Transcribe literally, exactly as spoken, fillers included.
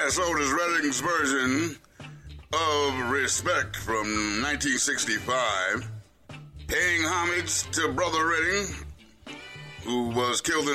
Yes, Otis Redding's version of Respect from nineteen sixty-five, paying homage to Brother Redding, who was killed in